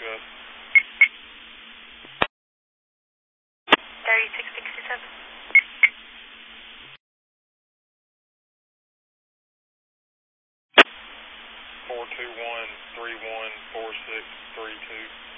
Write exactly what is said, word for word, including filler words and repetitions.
U S. thirty-six sixty-seven. four two one, three one four six three two.